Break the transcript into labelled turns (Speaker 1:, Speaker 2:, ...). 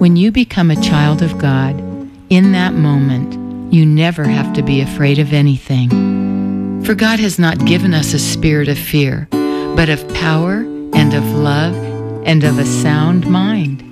Speaker 1: When you become a child of God, in that moment, you never have to be afraid of anything. For God has not given us a spirit of fear, but of power and of love and of a sound mind.